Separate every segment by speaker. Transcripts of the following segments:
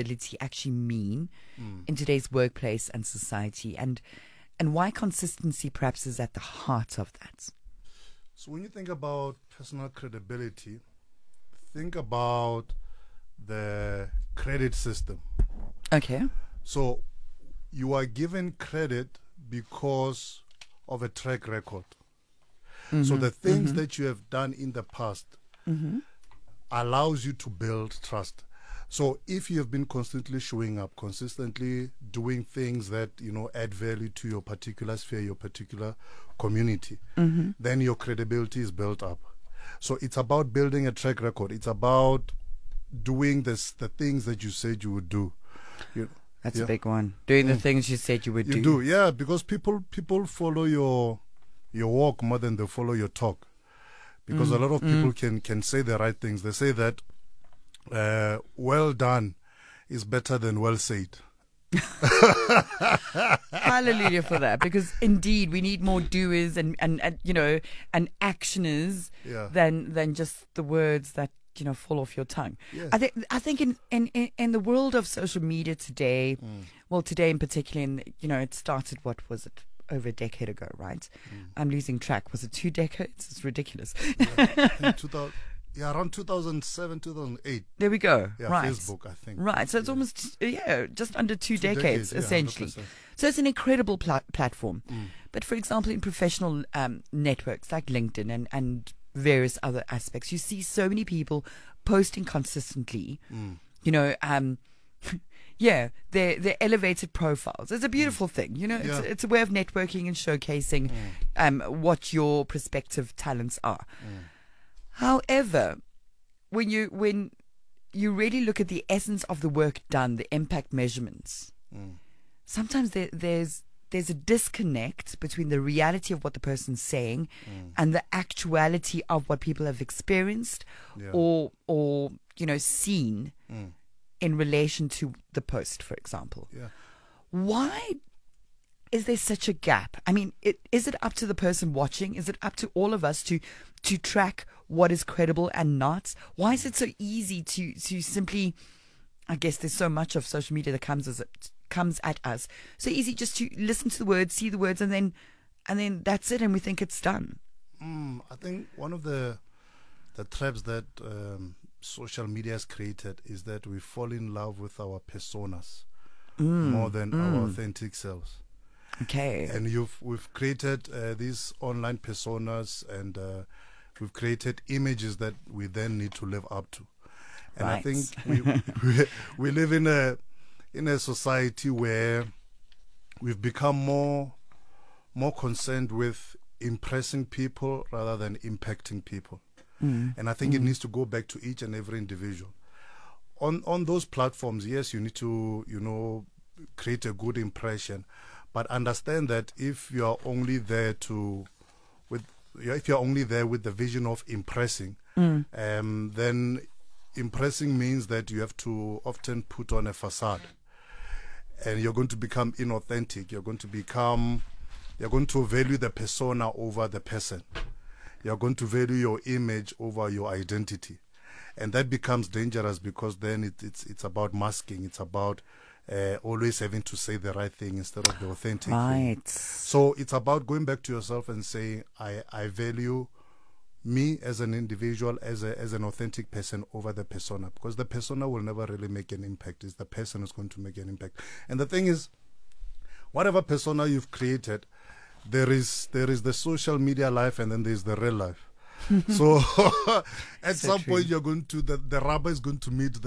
Speaker 1: credibility actually mean in today's workplace and society, and why consistency perhaps is at the heart of that?
Speaker 2: So when you think about personal credibility, think about the credit system.
Speaker 1: Okay.
Speaker 2: So you are given credit because of a track record. So the things that you have done in the past allows you to build trust. So if you have been constantly showing up, consistently doing things that, add value to your particular sphere, your particular community, then your credibility is built up. So it's about building a track record. It's about doing the things that you said you would do.
Speaker 1: That's a big one. Doing the things you said you would do.
Speaker 2: You do, yeah, because people follow your walk more than they follow your talk. Because a lot of people can say the right things. They say that well done is better than well said.
Speaker 1: Hallelujah for that, because indeed we need more doers and actioners than just the words that fall off your tongue.
Speaker 2: Yes.
Speaker 1: I think in the world of social media today, well, today in particular, it started, what was it, over a decade ago, right? I'm losing track. Was it 2 decades? It's ridiculous.
Speaker 2: Around 2007, 2008.
Speaker 1: There we go.
Speaker 2: Yeah,
Speaker 1: right.
Speaker 2: Facebook, I think.
Speaker 1: Right. So it's almost, just under two decades, essentially.
Speaker 2: 100%.
Speaker 1: So it's an incredible platform. But for example, in professional networks like LinkedIn and various other aspects, you see so many people posting consistently, their elevated profiles. It's a beautiful thing, it's a way of networking and showcasing what your prospective talents are. However, when you really look at the essence of the work done, the impact measurements, sometimes there's a disconnect between the reality of what the person's saying and the actuality of what people have experienced or seen in relation to the post, for example.
Speaker 2: Yeah.
Speaker 1: Why is there such a gap? I mean, is it up to the person watching? Is it up to all of us to track what is credible and not? Why is it so easy to simply, I guess there's so much of social media that comes at us, so easy just to listen to the words, see the words, and then that's it, and we think it's done.
Speaker 2: I think one of the traps that social media has created is that we fall in love with our personas more than our authentic selves.
Speaker 1: Okay.
Speaker 2: And we've created these online personas, and we've created images that we then need to live up to. And
Speaker 1: right.
Speaker 2: I think we live in a society where we've become more concerned with impressing people rather than impacting people. And I think it needs to go back to each and every individual. On those platforms, yes, you need to, create a good impression, but understand that if you are only there with the vision of impressing, then impressing means that you have to often put on a facade, and you're going to become inauthentic. You're going to value the persona over the person. You're going to value your image over your identity, and that becomes dangerous, because then it's about masking. It's about always having to say the right thing instead of the authentic thing. So it's about going back to yourself and saying, I value me as an individual, as an authentic person over the persona, because the persona will never really make an impact. It's the person who's going to make an impact. And the thing is, whatever persona you've created, there is the social media life, and then there's the real life. So at some point you're going to the rubber is going to meet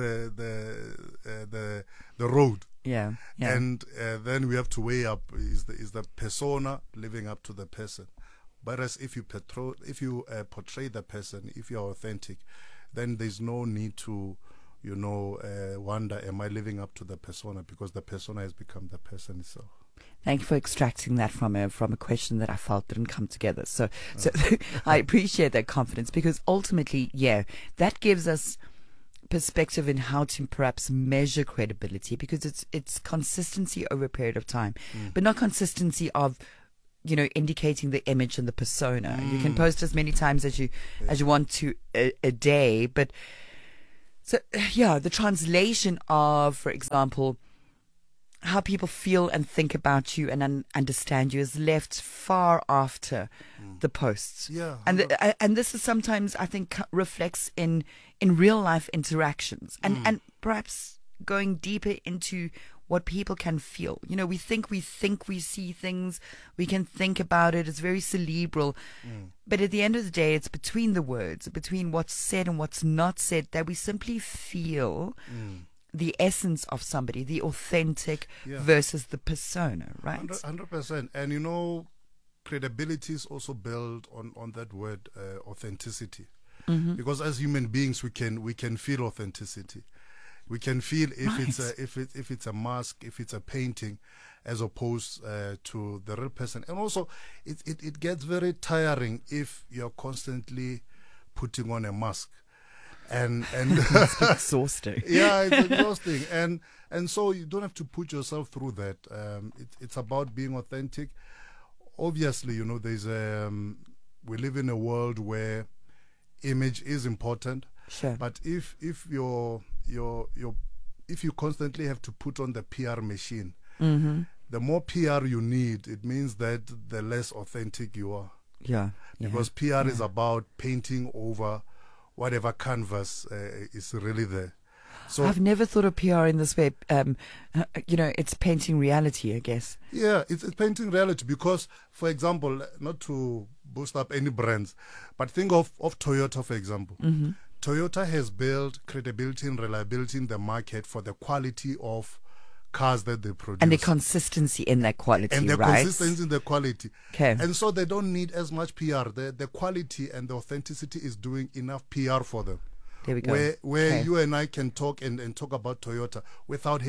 Speaker 2: the road.
Speaker 1: Yeah.
Speaker 2: And then we have to weigh up, is the persona living up to the person. Whereas if you portray the person, if you're authentic, then there's no need to wonder, am I living up to the persona? Because the persona has become the person itself.
Speaker 1: Thank you for extracting that from a question that I felt didn't come together. So I appreciate that confidence, because ultimately, that gives us perspective in how to perhaps measure credibility, because it's consistency over a period of time, but not consistency of indicating the image and the persona. You can post as many times as you want to a day, but So, yeah, the translation of, for example, how people feel and think about you and understand you is left far after the posts.
Speaker 2: Yeah.
Speaker 1: And this is sometimes, I think, reflects in real life interactions and perhaps going deeper into what people can feel. You know, we think we see things, we can think about it, it's very cerebral. But at the end of the day, it's between the words, between what's said and what's not said, that we simply feel the essence of somebody, the authentic versus the persona, right?
Speaker 2: 100%. And you know, credibility is also built on that word, authenticity. Because as human beings, we can feel authenticity. We can feel if it's a mask, if it's a painting, as opposed to the real person. And also, it gets very tiring if you're constantly putting on a mask. And
Speaker 1: It's exhausting.
Speaker 2: Yeah, it's exhausting. And so you don't have to put yourself through that. It's about being authentic. Obviously, you know, we live in a world where image is important.
Speaker 1: Sure.
Speaker 2: But if you constantly have to put on the PR machine, the more PR you need, it means that the less authentic you are.
Speaker 1: Yeah.
Speaker 2: Because PR is about painting over whatever canvas is really there. So
Speaker 1: I've never thought of PR in this way. You know, it's painting reality, I guess.
Speaker 2: Yeah, it's painting reality because, for example, not to boost up any brands, but think of Toyota, for example. Toyota has built credibility and reliability in the market for the quality of cars that they produce.
Speaker 1: And the consistency in that quality,
Speaker 2: and the
Speaker 1: right?
Speaker 2: consistency in the quality.
Speaker 1: Okay.
Speaker 2: And so they don't need as much PR. The quality and the authenticity is doing enough PR for them.
Speaker 1: There we go.
Speaker 2: Where you and I can talk and talk about Toyota without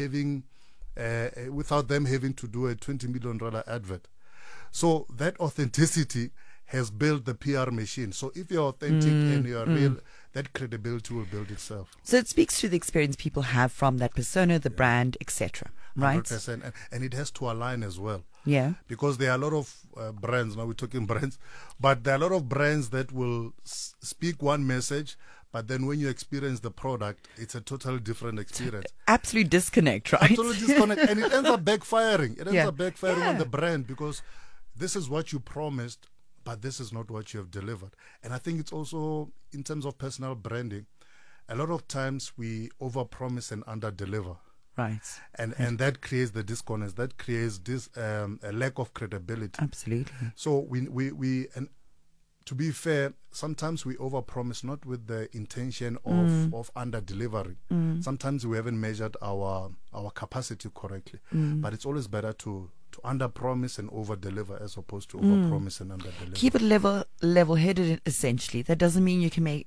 Speaker 2: them having to do a $20 million advert. So that authenticity has built the PR machine. So if you're authentic and you're real, that credibility will build itself.
Speaker 1: So it speaks to the experience people have from that persona, the brand, etc. Right?
Speaker 2: 100%. And it has to align as well.
Speaker 1: Yeah.
Speaker 2: Because there are a lot of brands, now we're talking brands, but there are a lot of brands that will speak one message, but then when you experience the product, it's a totally different experience.
Speaker 1: Absolute disconnect, right?
Speaker 2: Absolute disconnect. And it ends up backfiring. It ends up backfiring on the brand because this is what you promised, but this is not what you have delivered. And I think it's also, in terms of personal branding, a lot of times we overpromise and underdeliver.
Speaker 1: Right.
Speaker 2: And that creates the disconnect. That creates this a lack of credibility.
Speaker 1: Absolutely.
Speaker 2: So we and to be fair, sometimes we overpromise not with the intention of under-delivering. Sometimes we haven't measured our capacity correctly. But it's always better to under-promise and over-deliver as opposed to over-promise and under-deliver.
Speaker 1: Keep it level-headed, essentially. That doesn't mean you can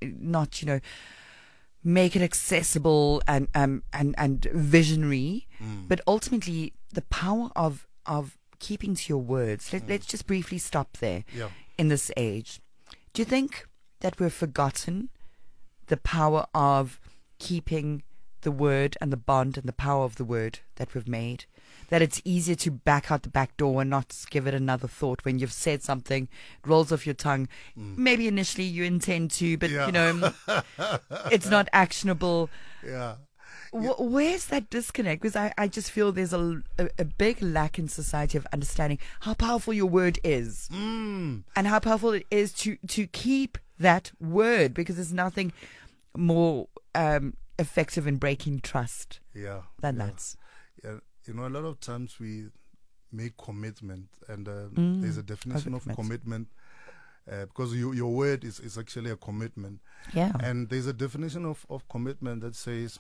Speaker 1: make it accessible and visionary, but ultimately the power of keeping to your words. Let's just briefly stop there.
Speaker 2: Yeah.
Speaker 1: In this age, do you think that we've forgotten the power of keeping the word and the bond and the power of the word that we've made? That it's easier to back out the back door and not give it another thought when you've said something, it rolls off your tongue. Maybe initially you intend to, but it's not actionable.
Speaker 2: Yeah.
Speaker 1: Where's that disconnect? Because I just feel there's a big lack in society of understanding how powerful your word is and how powerful it is to keep that word, because there's nothing more effective in breaking trust than that.
Speaker 2: Yeah. You know, a lot of times we make commitment, and there's a definition of commitment because your word is actually a commitment.
Speaker 1: Yeah.
Speaker 2: And there's a definition of commitment that says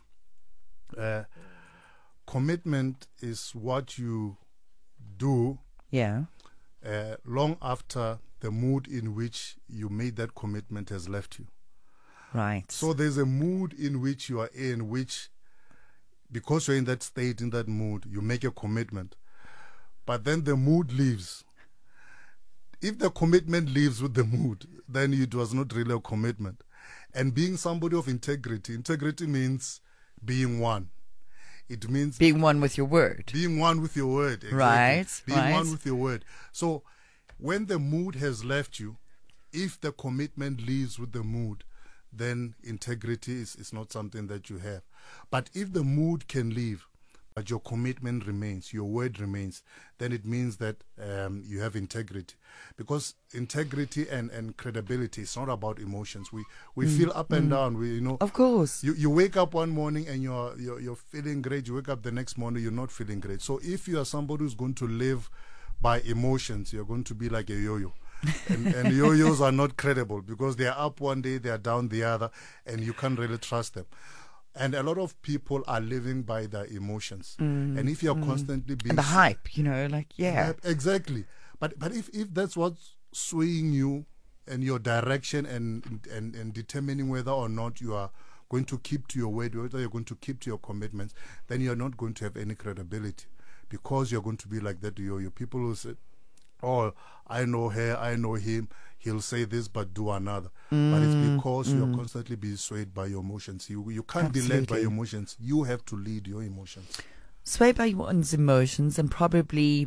Speaker 2: commitment is what you do long after the mood in which you made that commitment has left you.
Speaker 1: Right.
Speaker 2: So there's a mood in which you are in, which, because you're in that state, in that mood, you make a commitment. But then the mood leaves. If the commitment leaves with the mood, then it was not really a commitment. And being somebody of integrity means being one. It means
Speaker 1: being one with your word.
Speaker 2: Being one with your word. Exactly.
Speaker 1: Right.
Speaker 2: Being one with your word. So when the mood has left you, if the commitment leaves with the mood, then integrity is not something that you have. But if the mood can leave, but your commitment remains, your word remains, then it means that you have integrity. Because integrity and credibility is not about emotions. We feel up and down.
Speaker 1: Of course.
Speaker 2: You wake up one morning and you're feeling great. You wake up the next morning, you're not feeling great. So if you are somebody who's going to live by emotions, you're going to be like a yo-yo. and yo-yos are not credible because they are up one day, they are down the other, and you can't really trust them. And a lot of people are living by their emotions. And if you're constantly being...
Speaker 1: And the hype,
Speaker 2: Exactly. But if that's what's swaying you and your direction and determining whether or not you are going to keep to your word, whether you're going to keep to your commitments, then you're not going to have any credibility because you're going to be like that yo-yo. People will say, oh, I know her, I know him, he'll say this but do another. But it's because you're constantly being swayed by your emotions. You can't be led by your emotions. You have to lead your emotions.
Speaker 1: Swayed by one's emotions and probably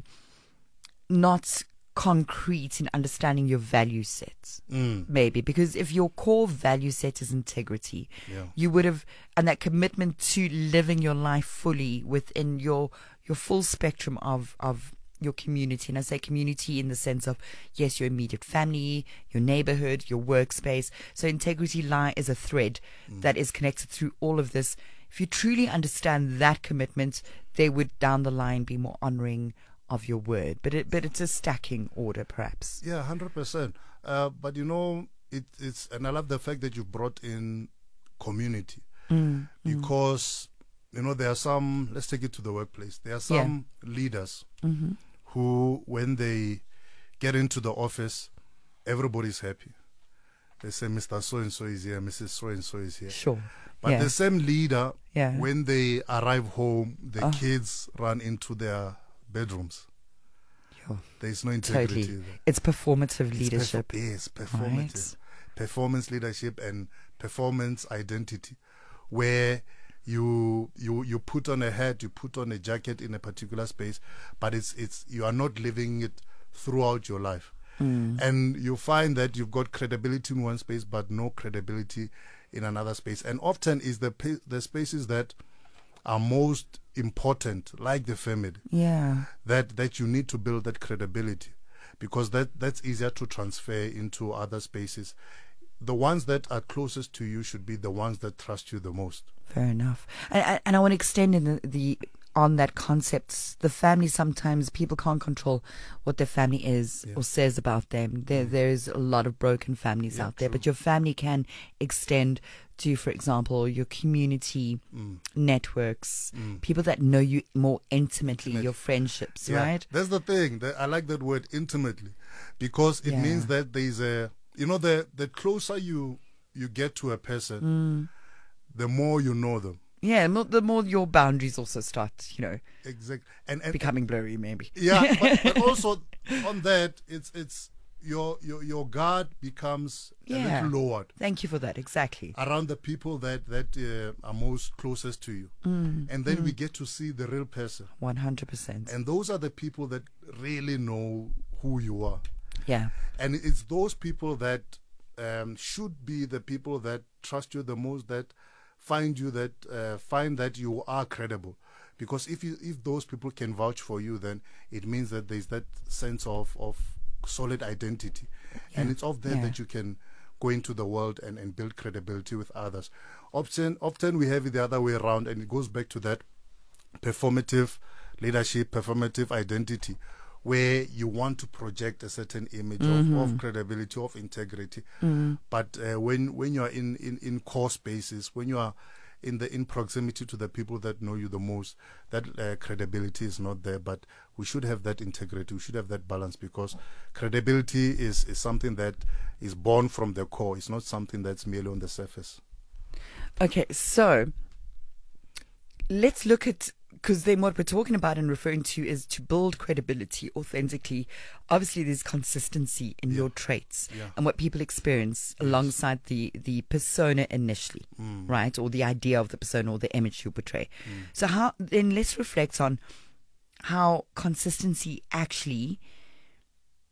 Speaker 1: not concrete in understanding your value set, maybe. Because if your core value set is integrity, you would have, and that commitment to living your life fully within your full spectrum of your community. And I say community in the sense of, yes, your immediate family, your neighborhood, your workspace. So integrity is a thread that is connected through all of this. If you truly understand that commitment, they would down the line be more honoring of your word. But it's a stacking order, perhaps.
Speaker 2: Yeah, 100%. But it's, and I love the fact that you brought in community because there are some, let's take it to the workplace. There are some leaders who, when they get into the office, everybody's happy. They say, Mr. So-and-so is here, Mrs. So-and-so is here.
Speaker 1: Sure.
Speaker 2: But the same leader, when they arrive home, the kids run into their bedrooms. There's no integrity.
Speaker 1: Totally. It's performative leadership.
Speaker 2: Yes, performative. Right. Performance leadership and performance identity, where you put on a hat, you put on a jacket in a particular space, but it's you are not living it throughout your life. And you find that you've got credibility in one space but no credibility in another space. And often is the spaces that are most important, like the family, that you need to build that credibility, because that's easier to transfer into other spaces. The ones that are closest to you should be the ones that trust you the most.
Speaker 1: Fair enough. And I want to extend in on that concept. The family, sometimes people can't control what their family is or says about them. There's a lot of broken families out there, but your family can extend to, for example, your community networks, people that know you more intimately, your friendships, right?
Speaker 2: That's the thing. I like that word, intimately, because it means that there's a, the closer you get to a person, the more you know them.
Speaker 1: Yeah, the more your boundaries also start,
Speaker 2: exactly, and
Speaker 1: becoming blurry, maybe.
Speaker 2: Yeah, but also on that, it's your guard becomes a little lowered.
Speaker 1: Thank you for that. Exactly.
Speaker 2: Around the people that are most closest to you, and then we get to see the real person.
Speaker 1: 100%.
Speaker 2: And those are the people that really know who you are.
Speaker 1: Yeah.
Speaker 2: And it's those people that should be the people that trust you the most, that find that you are credible. Because if those people can vouch for you, then it means that there's that sense of solid identity. And it's of that that you can go into the world and build credibility with others. Often we have it the other way around, and it goes back to that performative leadership, performative identity, where you want to project a certain image of credibility, of integrity. But when you are in core spaces, when you are in proximity to the people that know you the most, that credibility is not there. But we should have that integrity. We should have that balance, because credibility is something that is born from the core. It's not something that's merely on the surface.
Speaker 1: Okay, so let's look at, because then what we're talking about and referring to is to build credibility authentically. Obviously, there's consistency in your traits and what people experience alongside the persona initially, right? Or the idea of the persona or the image you portray. So then let's reflect on how consistency actually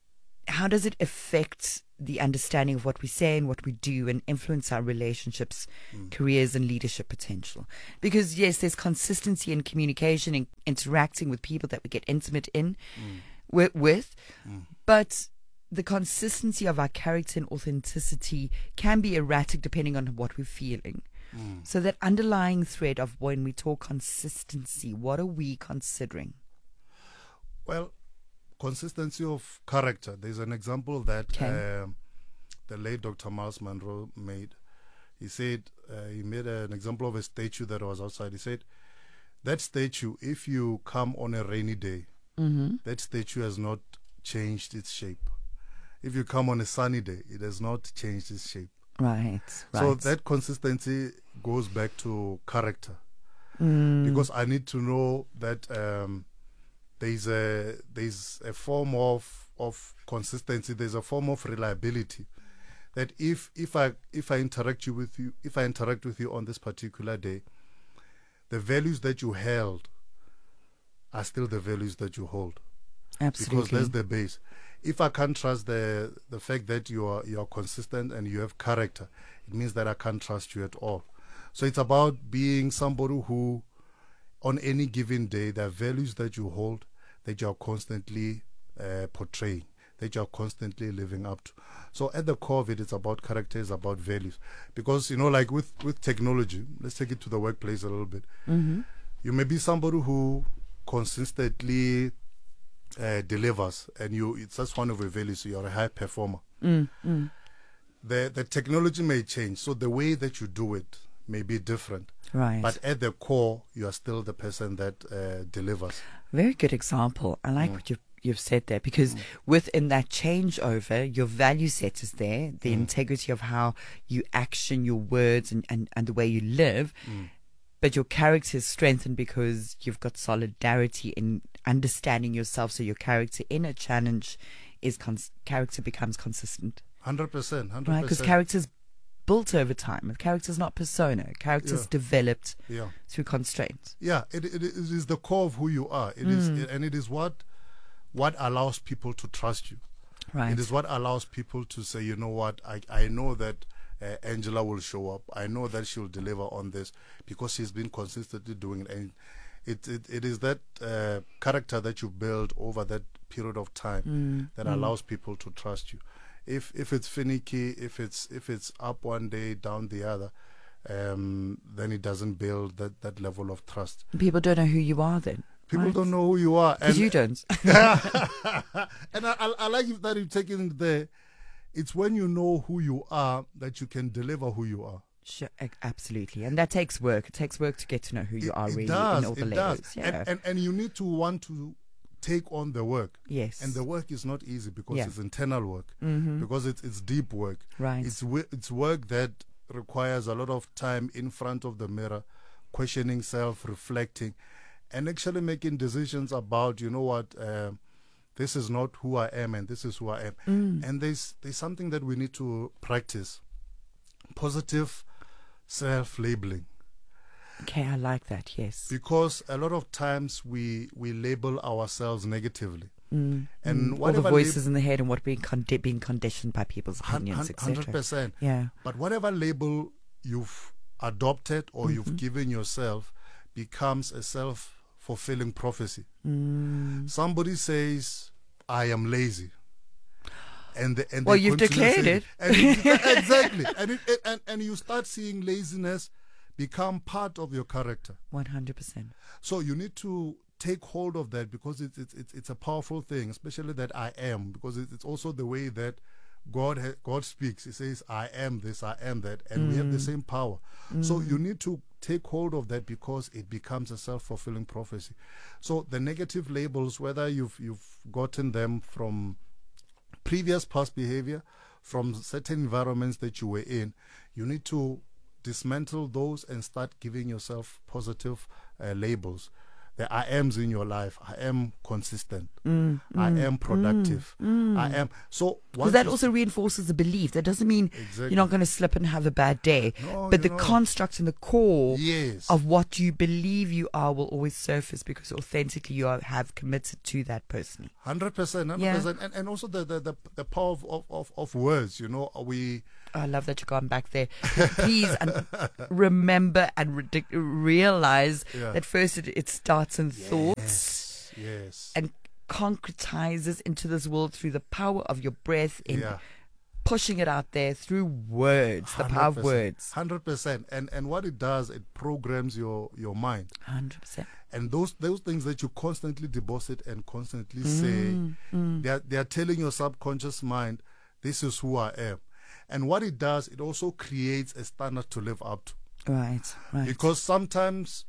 Speaker 1: how does it affect the understanding of what we say and what we do and influence our relationships, careers, and leadership potential? Because, yes, there's consistency in communication and interacting with people that we get intimate with, but the consistency of our character and authenticity can be erratic depending on what we're feeling. So that underlying thread of when we talk consistency, what are we considering?
Speaker 2: Well, consistency of character. There's an example that the late Dr. Miles Monroe made. He said, he made an example of a statue that was outside. He said, that statue, if you come on a rainy day, that statue has not changed its shape. If you come on a sunny day, it has not changed its shape.
Speaker 1: Right.
Speaker 2: So that consistency goes back to character. Because I need to know that there's a form of consistency, there's a form of reliability. That if I interact with you on this particular day, the values that you held are still the values that you hold.
Speaker 1: Absolutely.
Speaker 2: Because that's the base. If I can't trust the fact that you are consistent and you have character, it means that I can't trust you at all. So it's about being somebody who, on any given day, there are values that you hold, that you are constantly portraying, that you are constantly living up to. So at the core of it, it's about character, it's about values. Because, like with technology, let's take it to the workplace a little bit. You may be somebody who consistently delivers, and it's just one of your values, so you're a high performer. The technology may change, so the way that you do it may be different.
Speaker 1: Right.
Speaker 2: But at the core, you are still the person that delivers.
Speaker 1: Very good example. I like what you've said there, because within that changeover, your value set is there, the integrity of how you action your words and the way you live. But your character is strengthened because you've got solidarity in understanding yourself. So your character in a challenge character becomes consistent.
Speaker 2: 100%.
Speaker 1: Right, because character's built over time. Character's not persona. Character's developed through constraints.
Speaker 2: Yeah, it is the core of who you are. It is what allows people to trust you.
Speaker 1: Right.
Speaker 2: It is what allows people to say, you know what, I know that Angela will show up. I know that she'll deliver on this because she's been consistently doing it. And it is that character that you build over that period of time that allows people to trust you. If it's finicky, if it's up one day, down the other, then it doesn't build that level of trust.
Speaker 1: People don't know who you are then.
Speaker 2: People don't know who you are.
Speaker 1: Because you don't.
Speaker 2: And I like that you've taken there. It's when you know who you are that you can deliver who you are.
Speaker 1: Sure, absolutely. And that takes work. It takes work to get to know who you are really
Speaker 2: does,
Speaker 1: in all the layers. Yeah.
Speaker 2: And you need to want to take on the work.
Speaker 1: Yes.
Speaker 2: And the work is not easy because it's internal work. Because it's deep work.
Speaker 1: Right.
Speaker 2: It's work that requires a lot of time in front of the mirror, questioning self, reflecting, and actually making decisions about, you know what, this is not who I am and this is who I am. And there's something that we need to practice. Positive self-labeling.
Speaker 1: Okay, I like that, yes.
Speaker 2: Because a lot of times we label ourselves negatively. And
Speaker 1: all the voices in the head and what being conditioned by people's opinions, etc.
Speaker 2: 100%.
Speaker 1: Yeah.
Speaker 2: But whatever label you've adopted or you've given yourself becomes a self-fulfilling prophecy. Somebody says, I am lazy. And
Speaker 1: well, you've declared it.
Speaker 2: Exactly. And you start seeing laziness become part of your character.
Speaker 1: 100%.
Speaker 2: So you need to take hold of that because it's a powerful thing, especially that I am, because it's also the way that God speaks. He says, I am this, I am that, and we have the same power. So you need to take hold of that because it becomes a self-fulfilling prophecy. So the negative labels, whether you've gotten them from previous past behavior, from certain environments that you were in, you need to dismantle those and start giving yourself positive labels. the I ams in your life. I am consistent. I am productive. I am. So
Speaker 1: because that also reinforces the belief. That doesn't mean you're not going to slip and have a bad day.
Speaker 2: No,
Speaker 1: but the construct and the core
Speaker 2: yes.
Speaker 1: of what you believe you are will always surface because authentically you have committed to that person.
Speaker 2: 100%.
Speaker 1: Yeah.
Speaker 2: And also the power of words.
Speaker 1: I love that you've gone back there. Please remember and realize that first it starts in thoughts and concretizes into this world through the power of your breath in pushing it out there through words, the power of words.
Speaker 2: 100%. And what it does, it programs your mind.
Speaker 1: 100%.
Speaker 2: And those things that you constantly deposit and constantly say, they are telling your subconscious mind, this is who I am. And what it does, it also creates a standard to live up to.
Speaker 1: Right.
Speaker 2: Because sometimes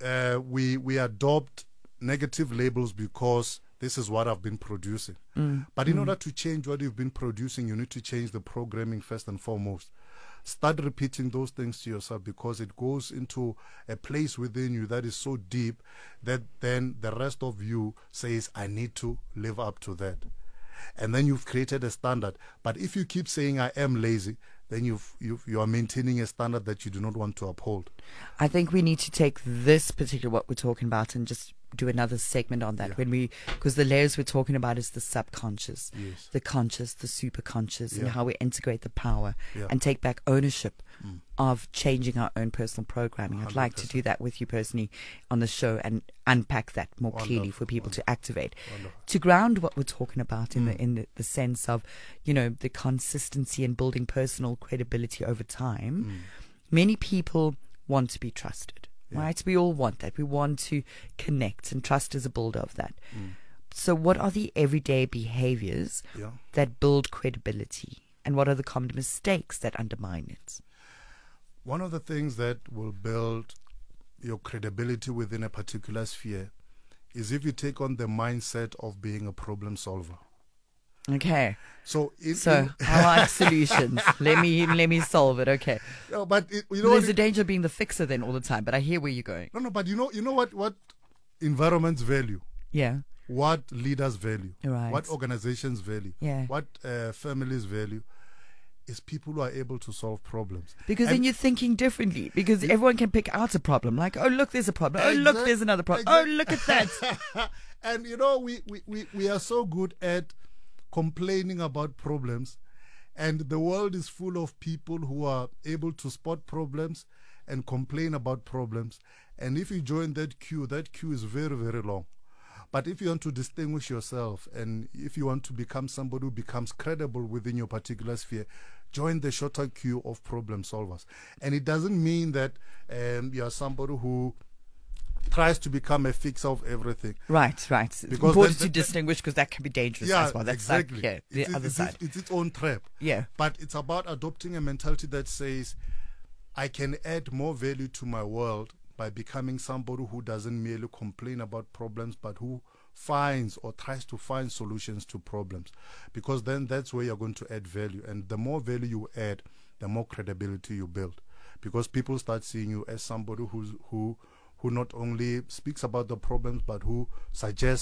Speaker 2: we adopt negative labels because this is what I've been producing. But in order to change what you've been producing, you need to change the programming first and foremost. Start repeating those things to yourself because it goes into a place within you that is so deep that then the rest of you says, I need to live up to that. And then you've created a standard. But if you keep saying I am lazy, then you are maintaining a standard that you do not want to uphold.
Speaker 1: I think we need to take this particular what we're talking about and just do another segment on that because the layers we're talking about is the subconscious, the conscious, the super conscious, and how we integrate the power and take back ownership of changing our own personal programming. I'd
Speaker 2: 100%.
Speaker 1: like to do that with you personally on the show and unpack that more clearly for people to activate. To ground what we're talking about in the sense of, the consistency and building personal credibility over time. Many people want to be trusted. Right? We all want that. We want to connect, and trust is a builder of that. So what are the everyday behaviors that build credibility, and what are the common mistakes that undermine it?
Speaker 2: One of the things that will build your credibility within a particular sphere is if you take on the mindset of being a problem solver.
Speaker 1: Okay.
Speaker 2: So
Speaker 1: I like solutions. Let me solve it. Okay.
Speaker 2: No, but
Speaker 1: there's a danger of being the fixer then all the time. But I hear where you're going.
Speaker 2: No, but you know what environments value.
Speaker 1: Yeah.
Speaker 2: What leaders value.
Speaker 1: Right.
Speaker 2: What organizations value.
Speaker 1: Yeah.
Speaker 2: What families value. Is people who are able to solve problems.
Speaker 1: Because then you're thinking differently. Because everyone can pick out a problem. Like, oh, look, there's a problem. Oh, look, there's another problem. Oh, look at that.
Speaker 2: And, we are so good at complaining about problems. And the world is full of people who are able to spot problems and complain about problems. And if you join that queue is very, very long. But if you want to distinguish yourself and if you want to become somebody who becomes credible within your particular sphere, join the shorter queue of problem solvers. And it doesn't mean that you are somebody who tries to become a fixer of everything.
Speaker 1: Right. It's important to distinguish because that can be dangerous as well. That's
Speaker 2: exactly.
Speaker 1: Like, the other side.
Speaker 2: It's its own trap.
Speaker 1: Yeah.
Speaker 2: But it's about adopting a mentality that says, I can add more value to my world by becoming somebody who doesn't merely complain about problems, but who finds or tries to find solutions to problems. Because then that's where you're going to add value. And the more value you add, the more credibility you build. Because people start seeing you as somebody who not only speaks about the problems, but who suggests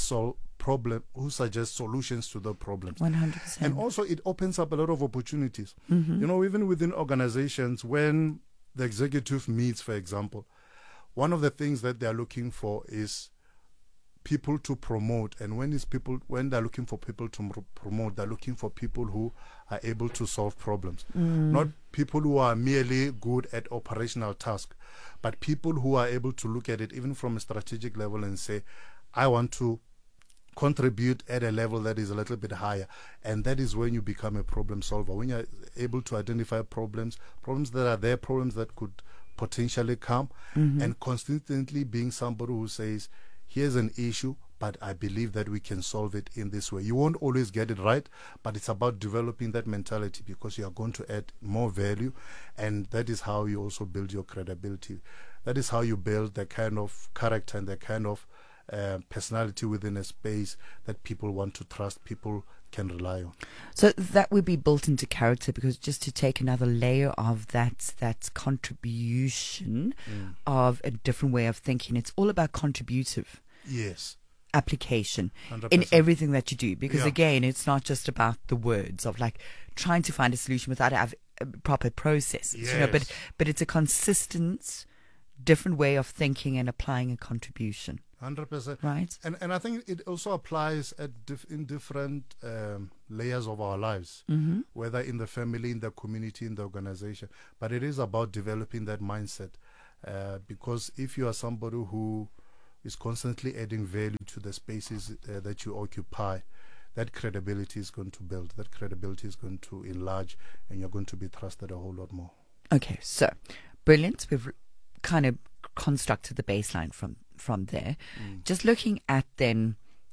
Speaker 2: solutions to the problems.
Speaker 1: 100%.
Speaker 2: And also it opens up a lot of opportunities. Even within organizations, when the executive meets, for example, one of the things that they're looking for is people to promote. And when they're looking for people to promote, they're looking for people who are able to solve problems. Not people who are merely good at operational tasks, but people who are able to look at it even from a strategic level and say, I want to contribute at a level that is a little bit higher. And that is when you become a problem solver. When you're able to identify problems that are there, problems that could potentially come, and consistently being somebody who says, here's an issue, but I believe that we can solve it in this way. You won't always get it right, but it's about developing that mentality because you are going to add more value, and that is how you also build your credibility. That is how you build the kind of character and the kind of personality within a space that people want to trust, people can rely on.
Speaker 1: So that would be built into character, because just to take another layer of that contribution of a different way of thinking, it's all about contributive.
Speaker 2: Yes.
Speaker 1: application
Speaker 2: 100%.
Speaker 1: in everything that you do, because
Speaker 2: Yeah.
Speaker 1: again, it's not just about the words of like trying to find a solution without a proper process, but
Speaker 2: Yes.
Speaker 1: it's a consistent different way of thinking and applying a contribution,
Speaker 2: 100%.
Speaker 1: right?
Speaker 2: And I think it also applies in different layers of our lives, whether in the family, in the community, in the organization. But it is about developing that mindset, because if you are somebody who is constantly adding value to the spaces that you occupy, that credibility is going to build, that credibility is going to enlarge, and you're going to be trusted a whole lot more.
Speaker 1: Okay, so brilliant. We've kind of constructed the baseline from there. Just looking at then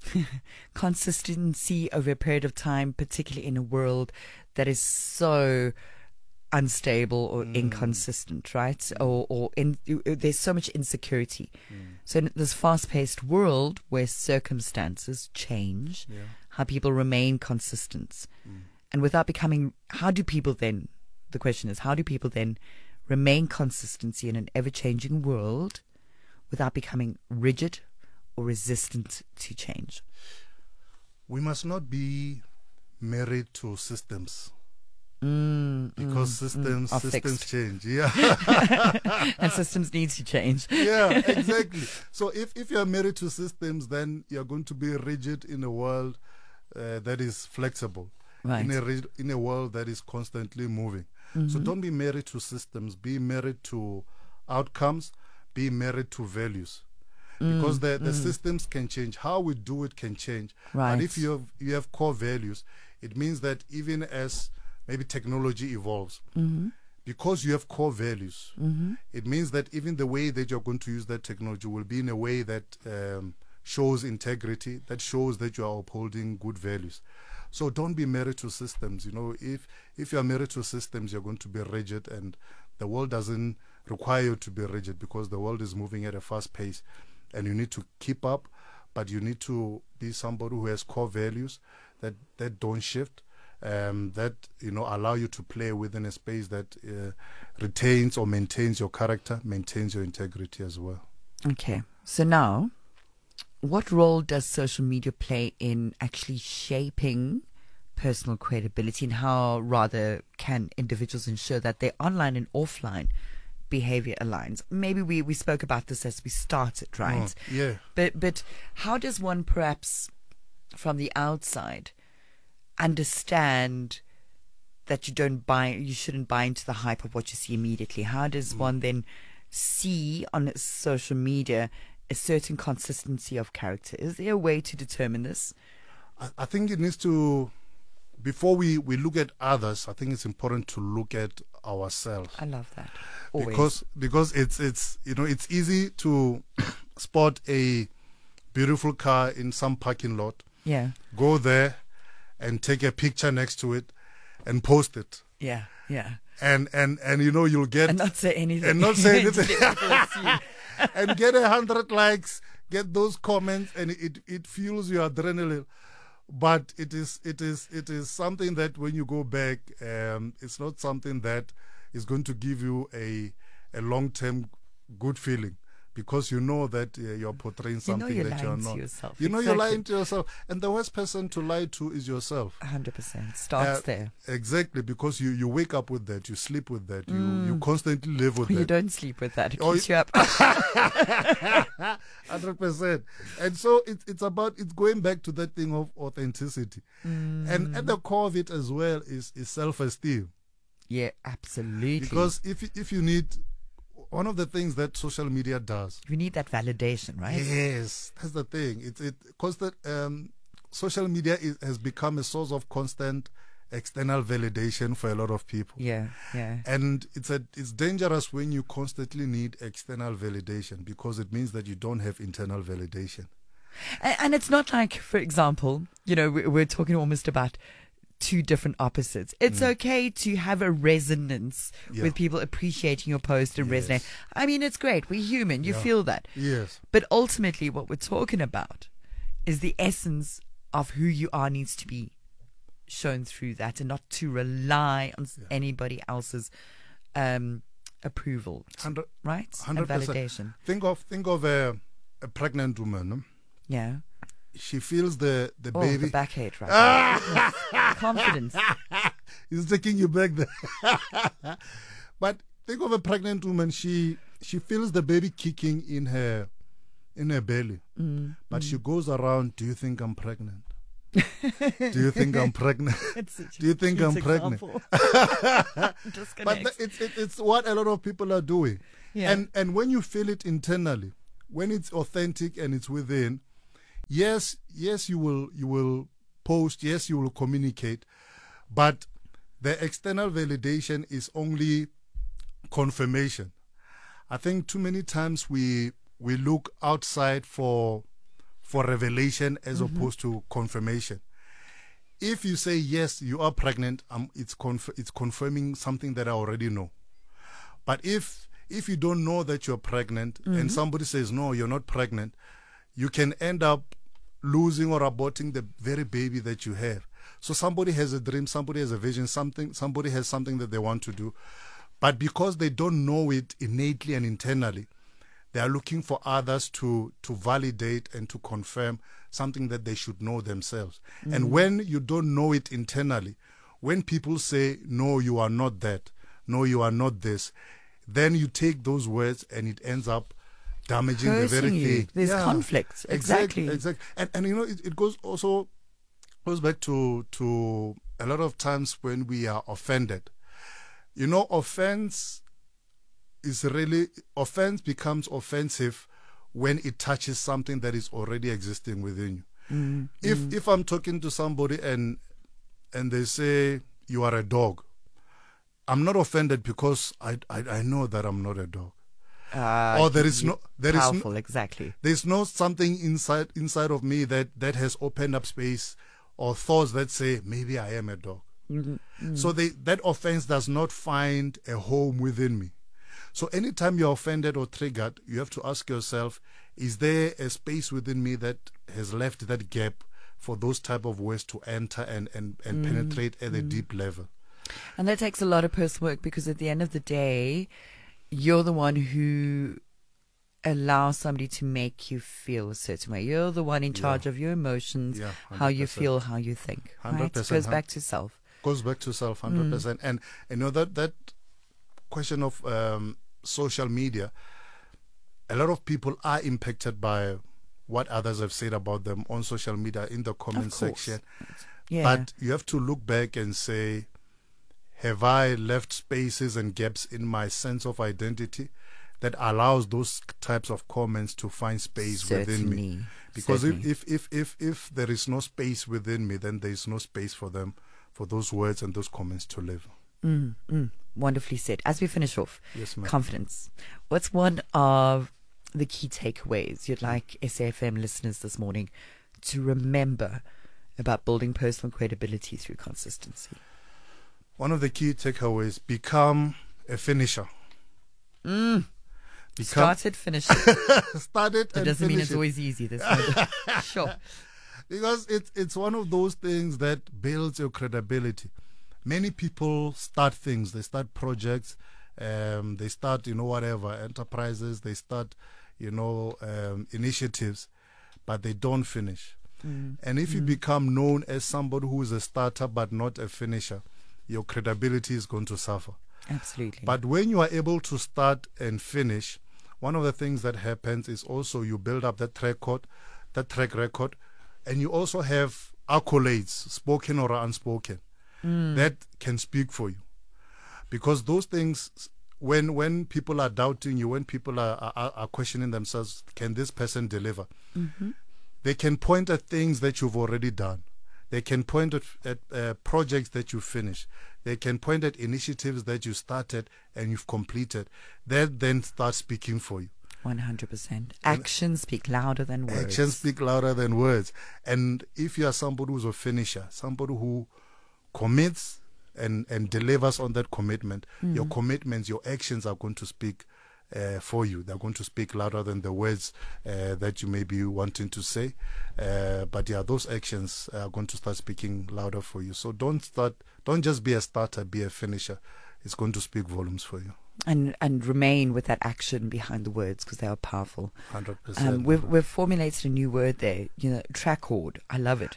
Speaker 1: consistency over a period of time, particularly in a world that is so unstable or inconsistent, right? Or there's so much insecurity. So in this fast-paced world where circumstances change, how people remain consistent, and without becoming, the question is, how do people then remain consistency in an ever-changing world without becoming rigid or resistant to change?
Speaker 2: We must not be married to systems. Because systems
Speaker 1: fixed.
Speaker 2: change. Yeah.
Speaker 1: And systems need to change.
Speaker 2: Yeah, exactly. So if you're married to systems, then you're going to be rigid in a world that is flexible,
Speaker 1: Right.
Speaker 2: in a world that is constantly moving. So don't be married to systems. Be married to outcomes. Be married to values. Because the systems can change. How we do it can change.
Speaker 1: Right.
Speaker 2: But if you have core values, it means that even as maybe technology evolves, because you have core values, it means that even the way that you're going to use that technology will be in a way that shows integrity, that shows that you are upholding good values. So don't be married to systems. If you're married to systems, you're going to be rigid, and the world doesn't require you to be rigid, because the world is moving at a fast pace and you need to keep up, but you need to be somebody who has core values that don't shift. That allow you to play within a space that retains or maintains your character, maintains your integrity as well.
Speaker 1: Okay, so now, what role does social media play in actually shaping personal credibility, and how rather can individuals ensure that their online and offline behavior aligns? Maybe we spoke about this as we started, right?
Speaker 2: Yeah.
Speaker 1: But how does one perhaps from the outside understand that you shouldn't buy into the hype of what you see immediately? How does one then see on social media a certain consistency of character? Is there a way to determine this?
Speaker 2: I think it needs to, before we look at others, I think it's important to look at ourselves.
Speaker 1: I love that. Always.
Speaker 2: Because it's easy to spot a beautiful car in some parking lot.
Speaker 1: Yeah.
Speaker 2: Go there and take a picture next to it and post it.
Speaker 1: Yeah. Yeah.
Speaker 2: And you'll get,
Speaker 1: and not say anything.
Speaker 2: And not say anything. And get 100 likes, get those comments, and it fuels your adrenaline. But it is something that when you go back, it's not something that is going to give you a long-term good feeling, because you know that you're portraying something that you're not.
Speaker 1: Yourself.
Speaker 2: You're lying to yourself. And the worst person to lie to is yourself.
Speaker 1: 100%. Starts there.
Speaker 2: Exactly, because you wake up with that, you sleep with that, you constantly live with that.
Speaker 1: You don't sleep with that. It keeps you up.
Speaker 2: 100%. And so it's going back to that thing of authenticity. And at the core of it as well is self-esteem.
Speaker 1: Yeah, absolutely.
Speaker 2: Because if you need, one of the things that social media does,
Speaker 1: you need that validation, right?
Speaker 2: Yes, that's the thing. Social media has become a source of constant external validation for a lot of people.
Speaker 1: Yeah.
Speaker 2: And it's dangerous when you constantly need external validation, because it means that you don't have internal validation.
Speaker 1: And it's not like, for example, we're talking almost about two different opposites. It's okay to have a resonance with people appreciating your post and resonate. I mean, it's great. We're human. You feel that.
Speaker 2: Yes.
Speaker 1: But ultimately, what we're talking about is the essence of who you are needs to be shown through that, and not to rely on anybody else's approval, right? 100%. And validation.
Speaker 2: Think of a pregnant woman.
Speaker 1: Yeah.
Speaker 2: She feels the
Speaker 1: Oh,
Speaker 2: baby.
Speaker 1: the backache, right? Confidence.
Speaker 2: He's taking you back there. But think of a pregnant woman. She feels the baby kicking in her belly. But she goes around, do you think I'm pregnant? Do you think I'm pregnant? Do you think I'm pregnant? But it's what a lot of people are doing.
Speaker 1: Yeah.
Speaker 2: And when you feel it internally, when it's authentic and it's within, yes, you will post, yes, you will communicate, but the external validation is only confirmation. I think too many times we look outside for revelation as opposed to confirmation. If you say yes, you are pregnant, it's confirming something that I already know. But if you don't know that you're pregnant and somebody says no, you're not pregnant, you can end up losing or aborting the very baby that you have. So somebody has a dream, somebody has a vision, somebody has something that they want to do, but because they don't know it innately and internally, they are looking for others to validate and to confirm something that they should know themselves. And when you don't know it internally, when people say, no, you are not that, no, you are not this, then you take those words and it ends up damaging the very thing.
Speaker 1: There's conflict. Exactly.
Speaker 2: And you know, it goes back to a lot of times when we are offended. You know, offense becomes offensive when it touches something that is already existing within you. If I'm talking to somebody and they say you are a dog, I'm not offended because I know that I'm not a dog. Or there's no something inside of me that has opened up space or thoughts that say maybe I am a dog. So that offense does not find a home within me. So anytime you're offended or triggered, you have to ask yourself, is there a space within me that has left that gap for those type of words to enter and penetrate at a deep level?
Speaker 1: And that takes a lot of personal work, because at the end of the day, you're the one who allows somebody to make you feel a certain way. You're the one in charge of your emotions, how you feel, how you think.
Speaker 2: 100%.
Speaker 1: Right? It goes back to self.
Speaker 2: Goes back to self, 100%. And you know that question of social media, a lot of people are impacted by what others have said about them on social media in the comment section. But you have to look back and say, have I left spaces and gaps in my sense of identity that allows those types of comments to find space within me? Because if there is no space within me, then there is no space for them, for those words and those comments to live.
Speaker 1: Wonderfully said. As we finish off,
Speaker 2: yes, ma'am.
Speaker 1: Confidence. What's one of the key takeaways you'd like SAFM listeners this morning to remember about building personal credibility through consistency?
Speaker 2: One of the key takeaways: become a finisher.
Speaker 1: Started, finished it.
Speaker 2: Started,
Speaker 1: that doesn't mean it's always easy. Sure.
Speaker 2: Because it's one of those things that builds your credibility. Many people start things. They start projects. They start, whatever, enterprises. They start, initiatives, but they don't finish. And if you become known as somebody who is a starter but not a finisher, your credibility is going to suffer.
Speaker 1: Absolutely.
Speaker 2: But when you are able to start and finish, one of the things that happens is also you build up that track record, and you also have accolades, spoken or unspoken, that can speak for you. Because those things, when people are doubting you, when people are questioning themselves, can this person deliver? They can point at things that you've already done. They can point at projects that you finished. They can point at initiatives that you started and you've completed. That then starts speaking for you.
Speaker 1: 100%. Actions speak louder than words.
Speaker 2: Actions speak louder than words. And if you are somebody who's a finisher, somebody who commits and delivers on that commitment, your commitments, your actions are going to speak for you. They're going to speak louder than the words that you may be wanting to say. But those actions are going to start speaking louder for you. So don't just be a starter, be a finisher. It's going to speak volumes for you.
Speaker 1: and remain with that action behind the words because they are powerful.
Speaker 2: 100%.
Speaker 1: We've formulated a new word there. Trackcord. I love it.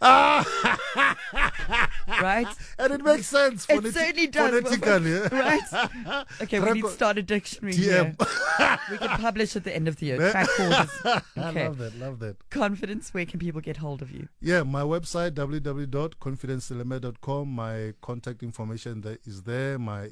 Speaker 1: Right?
Speaker 2: And it makes sense.
Speaker 1: It certainly does.
Speaker 2: Phonetically.
Speaker 1: Right? Okay, we need to start a dictionary here. We can publish at the end of the year. Trackcord is okay.
Speaker 2: I love that.
Speaker 1: Confidence, where can people get hold of you?
Speaker 2: Yeah, my website, www.confidenceelement.com. My contact information is there. My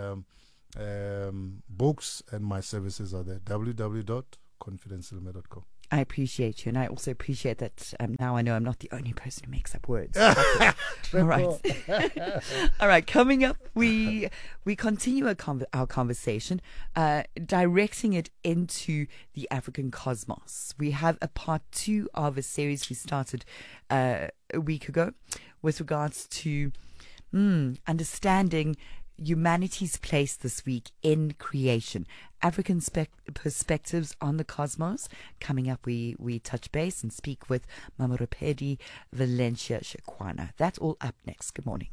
Speaker 2: books and my services are there. www.confidenceelement.com.
Speaker 1: I appreciate you, and I also appreciate that now I know I'm not the only person who makes up words. All right. All right, coming up, we continue our conversation, directing it into the African cosmos. We have a part 2 of a series we started a week ago with regards to understanding humanity's place this week in creation. African perspectives on the cosmos. Coming up, we touch base and speak with Mamoropedi Valencia Shekwana. That's all up next. Good morning.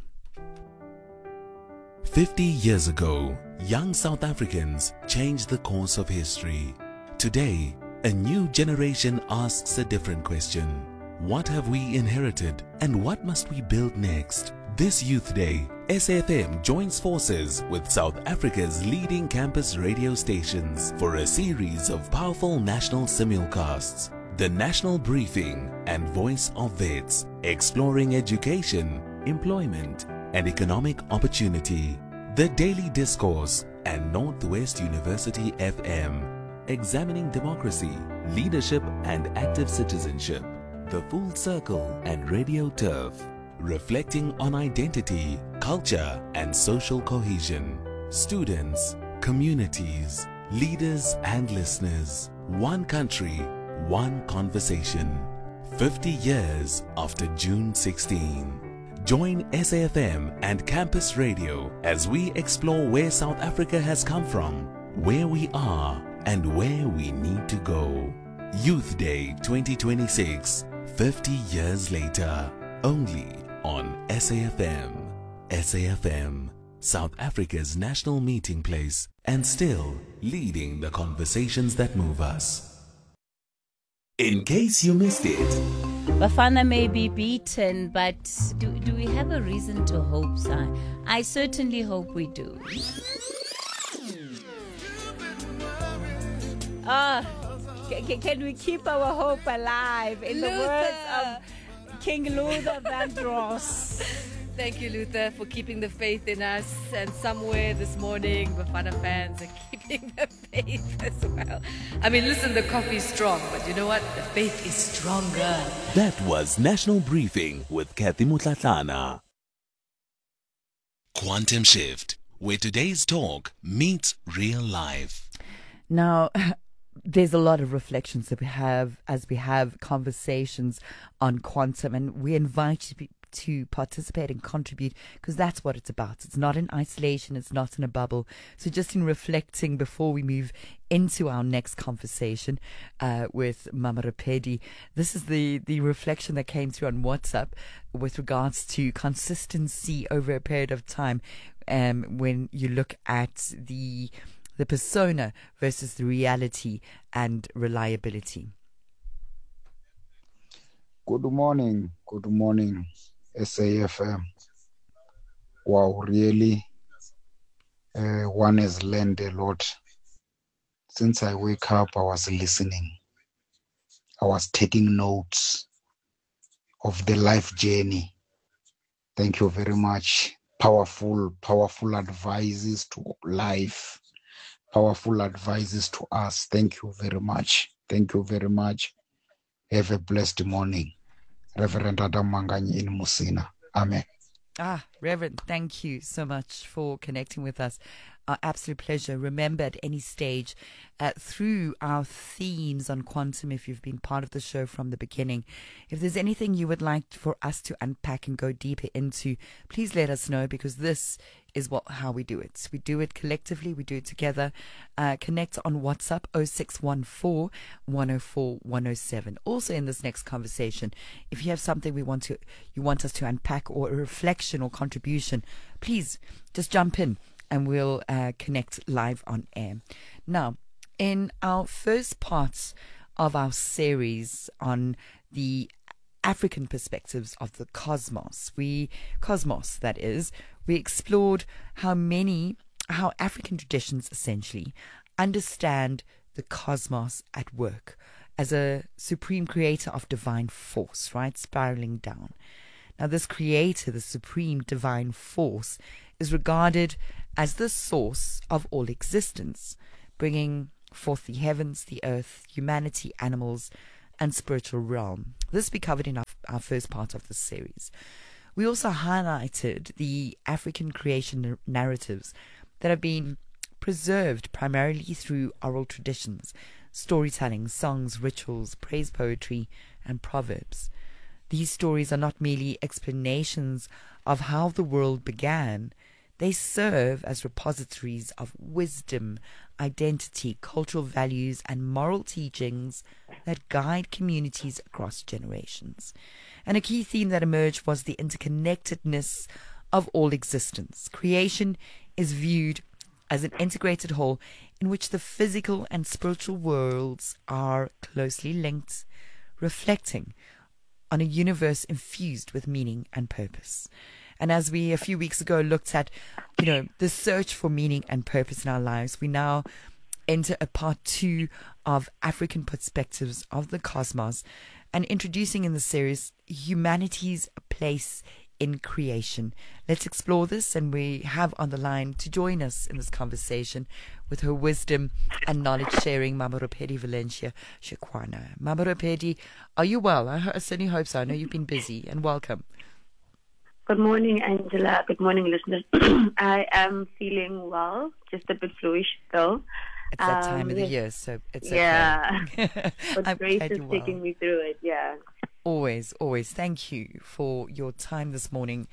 Speaker 3: 50 years ago, young South Africans changed the course of history. Today, a new generation asks a different question. What have we inherited and what must we build next? This Youth Day, SAFM joins forces with South Africa's leading campus radio stations for a series of powerful national simulcasts. The National Briefing and Voice of Vets, exploring education, employment, and economic opportunity. The Daily Discourse and Northwest University FM, examining democracy, leadership, and active citizenship. The Full Circle and Radio Turf, reflecting on identity, culture, and social cohesion. Students, communities, leaders, and listeners. One country, one conversation. 50 years after June 16. Join SAFM and Campus Radio as we explore where South Africa has come from, where we are, and where we need to go. Youth Day 2026, 50 years later, only on SAFM. SAFM, South Africa's national meeting place, and still leading the conversations that move us. In case you missed it,
Speaker 4: Bafana may be beaten, but do we have a reason to hope, sir? I certainly hope we do. Can we keep our hope alive in the words of King Luther Vandross?
Speaker 5: Thank you, Luther, for keeping the faith in us. And somewhere this morning, Bafana fans are keeping the faith as well. I mean, listen, the coffee's strong, but you know what? The faith is stronger.
Speaker 3: that was National Briefing with Kathy Mutlatlana. Quantum Shift, where today's talk meets real life.
Speaker 1: Now, there's a lot of reflections that we have as we have conversations on quantum, and we invite you to participate and contribute, because that's what it's about. It's not in isolation, it's not in a bubble. So just in reflecting before we move into our next conversation with Mamoropedi, this is the reflection that came through on WhatsApp with regards to consistency over a period of time, when you look at the persona versus the reality and reliability.
Speaker 6: Good morning, SAFM. Wow, really, one has learned a lot. Since I wake up, I was listening. I was taking notes of the life journey. Thank you very much. Powerful advices to life. Powerful advices to us. Thank you very much. Have a blessed morning. Reverend Adam Manganyi in Musina. Amen.
Speaker 1: Reverend, thank you so much for connecting with us. Our absolute pleasure. Remember, at any stage, through our themes on quantum, if you've been part of the show from the beginning, if there's anything you would like for us to unpack and go deeper into, please let us know, because this is how we do it. We do it collectively. We do it together. Connect on WhatsApp 0614 104 107. Also, in this next conversation, if you have something you want us to unpack, or a reflection or contribution, please just jump in and we'll connect live on air. Now, in our first part of our series on the African perspectives of the cosmos, we explored how African traditions essentially understand the cosmos at work as a supreme creator of divine force, right, spiraling down. Now, this creator, the supreme divine force, is regarded as the source of all existence, bringing forth the heavens, the earth, humanity, animals, and spiritual realm. This we covered in our first part of this series. We also highlighted the African creation narratives that have been preserved primarily through oral traditions, storytelling, songs, rituals, praise poetry, and proverbs. These stories are not merely explanations of how the world began. They serve as repositories of wisdom, identity, cultural values, and moral teachings that guide communities across generations. And a key theme that emerged was the interconnectedness of all existence. Creation is viewed as an integrated whole in which the physical and spiritual worlds are closely linked, reflecting on a universe infused with meaning and purpose. And as we a few weeks ago looked at, the search for meaning and purpose in our lives, we now enter a part 2 of African perspectives of the cosmos and introducing in the series humanity's place in creation. Let's explore this, and we have on the line to join us in this conversation with her wisdom and knowledge sharing, Mamoropedi Valencia Shekwana. Mamoropedi, are you well? I certainly hope so. I know you've been busy, and welcome.
Speaker 7: Good morning, Angela. Good morning, listeners. I am feeling well, just a bit fluish though.
Speaker 1: It's that time of the year, so it's
Speaker 7: okay. But Grace is
Speaker 1: well.
Speaker 7: taking me through it, yeah.
Speaker 1: Always. Thank you for your time this morning.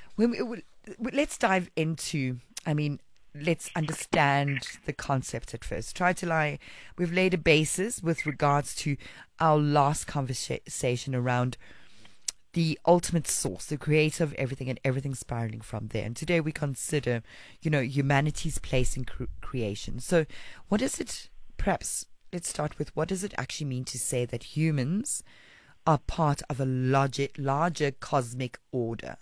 Speaker 1: Let's dive into, let's understand the concept at first. We've laid a basis with regards to our last conversation around the ultimate source, the creator of everything and everything spiraling from there. And today we consider, humanity's place in creation. So what does it, perhaps let's start with, what does it actually mean to say that humans are part of a larger cosmic order?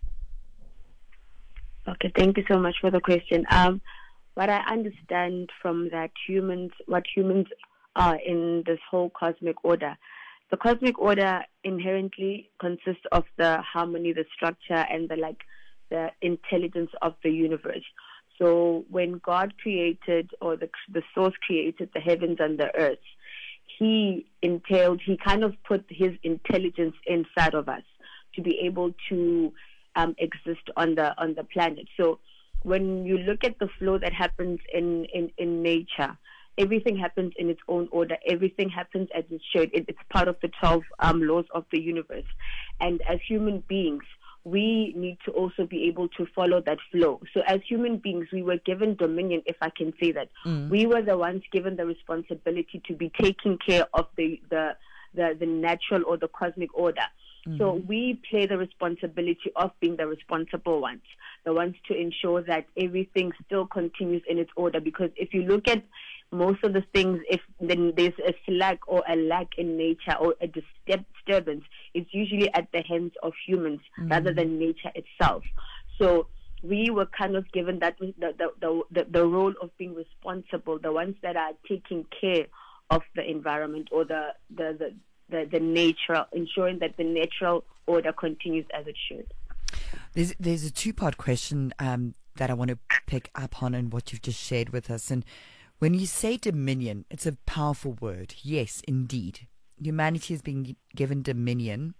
Speaker 7: Okay, thank you so much for the question. What I understand from that, what humans are in this whole cosmic order. The cosmic order inherently consists of the harmony, the structure, and the intelligence of the universe. So when God created, or the source created the heavens and the earth, he kind of put his intelligence inside of us to be able to exist on the planet. So when you look at the flow that happens in nature, everything happens in its own order. Everything happens as it should. It's part of the 12 laws of the universe. And as human beings, we need to also be able to follow that flow. So as human beings, we were given dominion, if I can say that. We were the ones given the responsibility to be taking care of the natural or the cosmic order. So we play the responsibility of being the responsible ones, the ones to ensure that everything still continues in its order. Because if you look at most of the things, if then there's a slack or a lack in nature or a disturbance, it's usually at the hands of humans rather than nature itself. So we were kind of given that the role of being responsible, the ones that are taking care of the environment or the natural, ensuring that the natural order continues as it should.
Speaker 1: There's a two-part question that I want to pick up on and what you've just shared with us. And when you say dominion, it's a powerful word. Yes, indeed. Humanity has been given dominion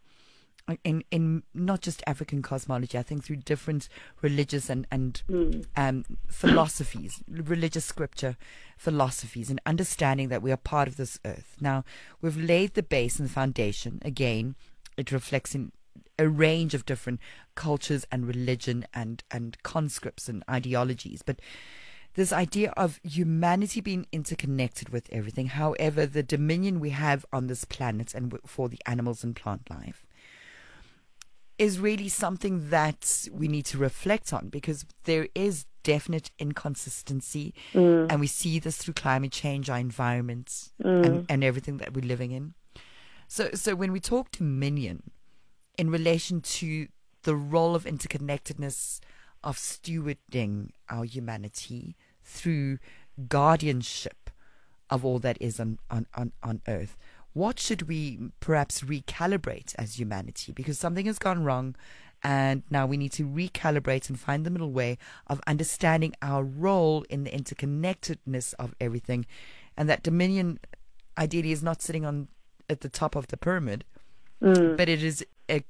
Speaker 1: in not just African cosmology, I think through different religious and philosophies, religious scripture philosophies, and understanding that we are part of this earth. Now, we've laid the base and the foundation. Again, it reflects in a range of different cultures and religion and conscripts and ideologies. But this idea of humanity being interconnected with everything, however, the dominion we have on this planet and for the animals and plant life, is really something that we need to reflect on, because there is definite inconsistency, and we see this through climate change, our environments, and everything that we're living in. So when we talk dominion in relation to the role of interconnectedness, of stewarding our humanity through guardianship of all that is on earth, what should we perhaps recalibrate as humanity? Because something has gone wrong, and now we need to recalibrate and find the middle way of understanding our role in the interconnectedness of everything, and that dominion ideally is not sitting at the top of the pyramid, but it is a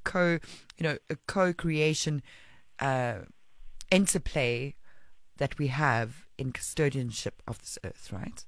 Speaker 1: co-creation, interplay that we have in custodianship of this earth, right?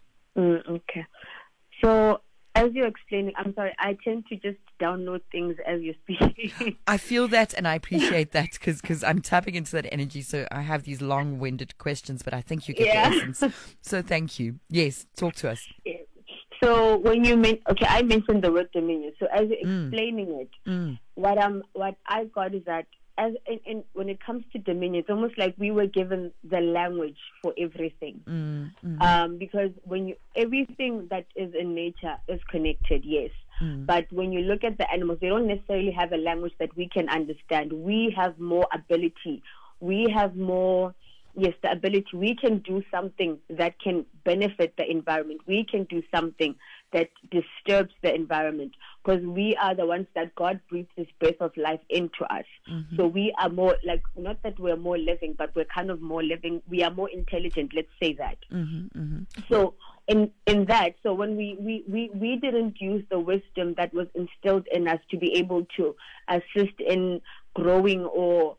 Speaker 7: Okay. So as you're explaining, I'm sorry, I tend to just download things as you're speaking.
Speaker 1: I feel that, and I appreciate that, because I'm tapping into that energy. So I have these long-winded questions, but I think you get the essence. So thank you. Yes, talk to us.
Speaker 7: Yeah. So when you I mentioned the word dominion. So as you're explaining it, what I got is that when it comes to dominion, it's almost like we were given the language for everything. Because everything that is in nature is connected, yes. But when you look at the animals, they don't necessarily have a language that we can understand. We have more ability. We have more, the ability. We can do something that can benefit the environment. We can do something that disturbs the environment, because we are the ones that God breathes His breath of life into us. So we are more like, not that we're more living, but we're kind of more living. We are more intelligent, let's say that. So in that, so when we didn't use the wisdom that was instilled in us to be able to assist in growing or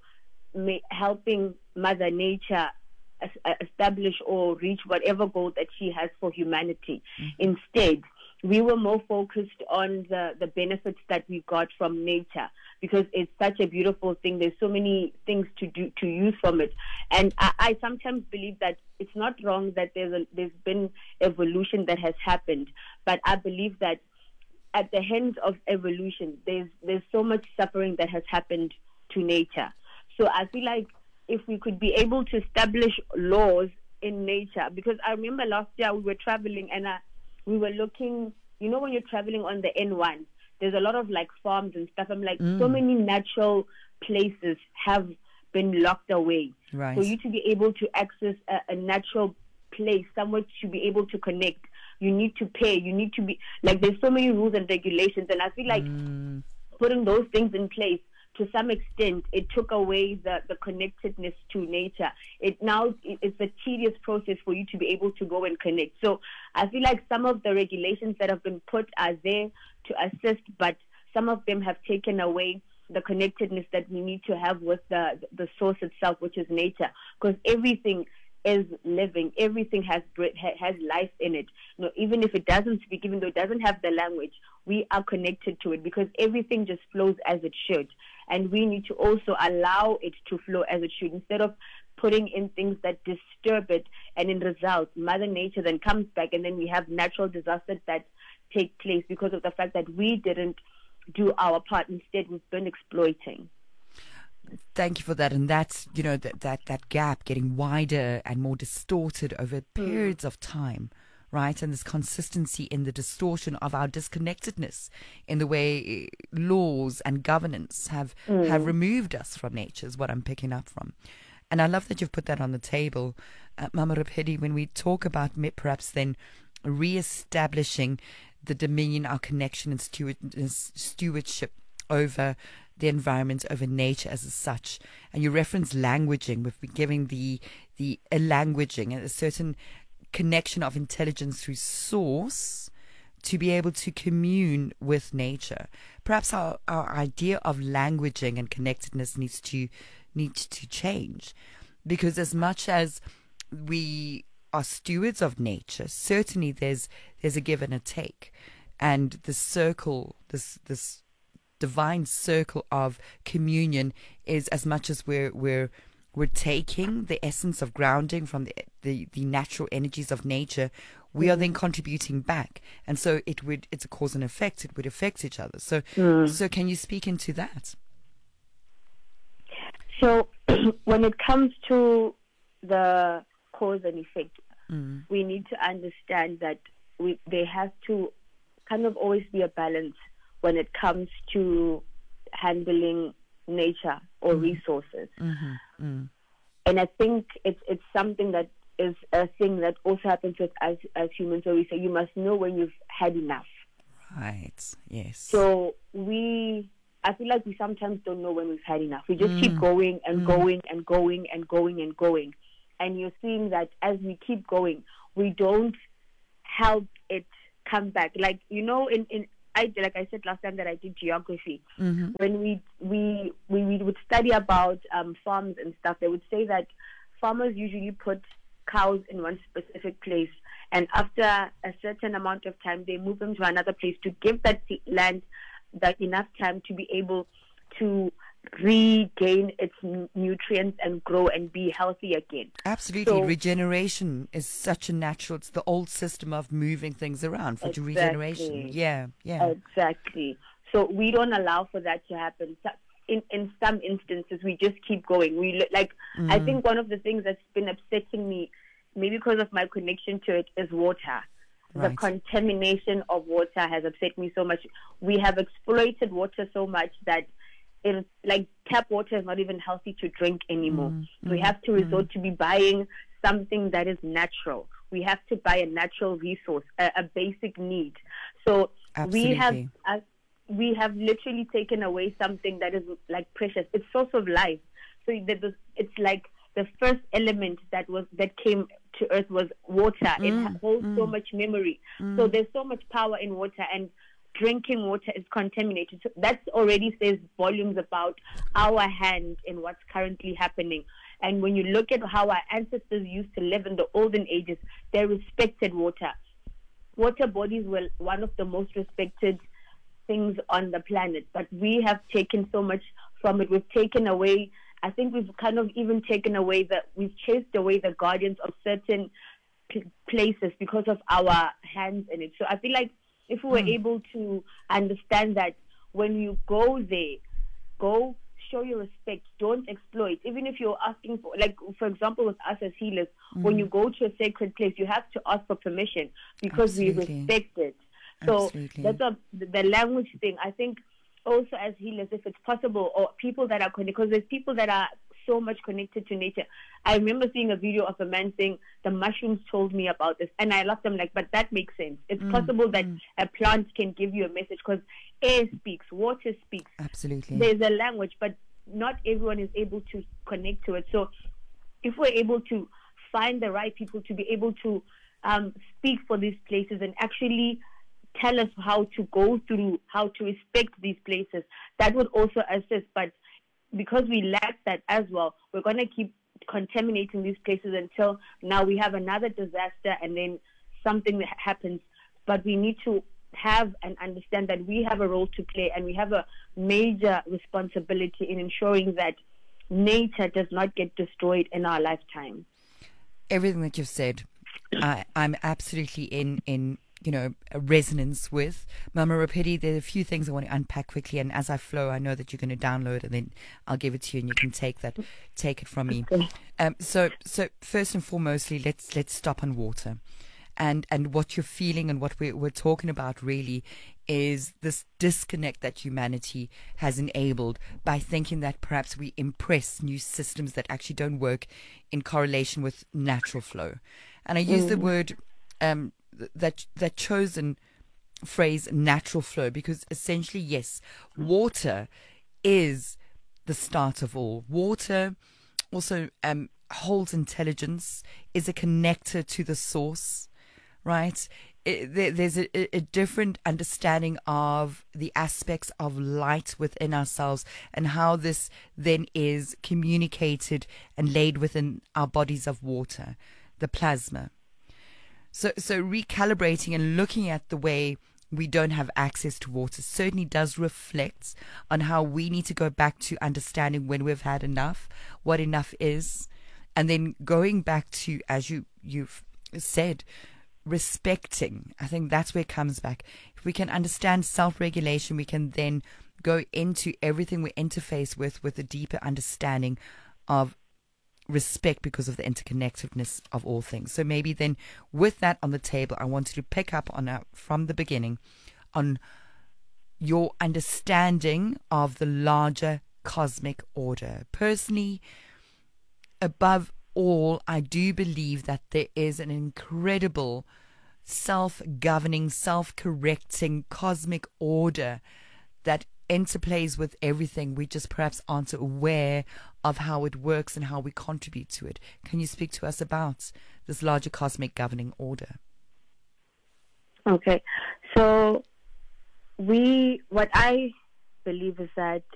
Speaker 7: helping Mother Nature establish or reach whatever goal that she has for humanity. Instead, we were more focused on the benefits that we got from nature, because it's such a beautiful thing. There's so many things to use from it. And I sometimes believe that it's not wrong that there's been evolution that has happened, but I believe that at the hands of evolution, there's so much suffering that has happened to nature. So I feel like if we could be able to establish laws in nature, because I remember last year we were traveling and we were looking, when you're traveling on the N1, there's a lot of like farms and stuff. I'm like, so many natural places have been locked away.
Speaker 1: Right.
Speaker 7: For you to be able to access a natural place, somewhere to be able to connect, you need to pay, you need to be, like, there's so many rules and regulations. And I feel like putting those things in place, to some extent, it took away the connectedness to nature. It's a tedious process for you to be able to go and connect. So I feel like some of the regulations that have been put are there to assist, but some of them have taken away the connectedness that we need to have with the source itself, which is nature. Because everything is living, everything has life in it. Even if it doesn't speak, even though it doesn't have the language, we are connected to it, because everything just flows as it should. And we need to also allow it to flow as it should, instead of putting in things that disturb it. And in result, Mother Nature then comes back, and then we have natural disasters that take place because of the fact that we didn't do our part. Instead, we've been exploiting.
Speaker 1: Thank you for that. And that's, that gap getting wider and more distorted over periods of time, right? And this consistency in the distortion of our disconnectedness in the way laws and governance have removed us from nature is what I'm picking up from. And I love that you've put that on the table, Mama Raphedi, when we talk about perhaps then re-establishing the dominion, our connection and stewardship over the environment, over nature as such. And you reference languaging. We've been giving the languaging and a certain connection of intelligence through source to be able to commune with nature. Perhaps our idea of languaging and connectedness needs to change, because as much as we are stewards of nature, certainly there's a give and a take, and the circle, this divine circle of communion is as much as we're taking the essence of grounding from the natural energies of nature, we are then contributing back, and so it's a cause and effect. It would affect each other. So can you speak into that?
Speaker 7: So when it comes to the cause and effect. We need to understand that there has to kind of always be a balance when it comes to handling nature or resources. And I think it's something that is a thing that also happens with us as humans, where we say you must know when you've had enough.
Speaker 1: Right. Yes.
Speaker 7: So I feel like we sometimes don't know when we've had enough. We just keep going and going and going and going and going. And you're seeing that as we keep going, we don't help it come back. Like, like I said last time that I did geography, when we would study about farms and stuff, they would say that farmers usually put cows in one specific place, and after a certain amount of time, they move them to another place to give that land that enough time to be able to regain its nutrients and grow and be healthy again.
Speaker 1: Absolutely. So, regeneration is such a natural, it's the old system of moving things around for regeneration. Yeah.
Speaker 7: Exactly. So we don't allow for that to happen. In some instances, we just keep going. I think one of the things that's been upsetting me, maybe because of my connection to it, is water. Right. The contamination of water has upset me so much. We have exploited water so much that it's like tap water is not even healthy to drink anymore. We have to resort to be buying something that is natural. We have to buy a natural resource, a basic need. So
Speaker 1: absolutely.
Speaker 7: we have literally taken away something that is like precious. It's source of life. So it's like the first element that came to earth was water. It holds so much memory. So there's so much power in water, and drinking water is contaminated. So that already says volumes about our hand in what's currently happening. And when you look at how our ancestors used to live in the olden ages, they respected water. Water bodies were one of the most respected things on the planet, but we have taken so much from it. We've taken away, I think we've kind of even taken away we've chased away the guardians of certain places because of our hands in it. So I feel like if we were able to understand that when you go there, go show your respect, don't exploit. Even if you're asking for example, with us as healers, when you go to a sacred place, you have to ask for permission because we respect it. So that's the language thing. I think also as healers, if it's possible, or people that are connected, because there's people that are so much connected to nature. I remember seeing a video of a man saying, the mushrooms told me about this, and I laughed. I'm like, but that makes sense. It's possible that a plant can give you a message, because air speaks, water speaks.
Speaker 1: Absolutely.
Speaker 7: There's a language, but not everyone is able to connect to it. So if we're able to find the right people to be able to speak for these places and actually tell us how to go through, how to respect these places, that would also assist. But because we lack that as well, we're going to keep contaminating these places until now we have another disaster and then something that happens. But we need to have and understand that we have a role to play, and we have a major responsibility in ensuring that nature does not get destroyed in our lifetime.
Speaker 1: Everything that you've said, I'm absolutely in a resonance with. Mama Rapedi, there are a few things I want to unpack quickly, and as I flow, I know that you're going to download, and then I'll give it to you, and you can take it from me. So first and foremostly, let's stop on water, and what you're feeling, and what we're talking about really is this disconnect that humanity has enabled by thinking that perhaps we impress new systems that actually don't work in correlation with natural flow. And I use the word that chosen phrase, natural flow, because essentially, yes, water is the start of all. Water also holds intelligence, is a connector to the source, right? There's a different understanding of the aspects of light within ourselves and how this then is communicated and laid within our bodies of water, the plasma. So recalibrating and looking at the way we don't have access to water certainly does reflect on how we need to go back to understanding when we've had enough, what enough is, and then going back to, as you've said, respecting. I think that's where it comes back. If we can understand self-regulation, we can then go into everything we interface with a deeper understanding of respect because of the interconnectedness of all things. So maybe then with that on the table, I wanted to pick up on from the beginning on your understanding of the larger cosmic order. Personally, above all, I do believe that there is an incredible self-governing, self-correcting cosmic order that interplays with everything. We just perhaps aren't aware of how it works and how we contribute to it. Can you speak to us about this larger cosmic governing order?
Speaker 7: Okay. So what I believe is that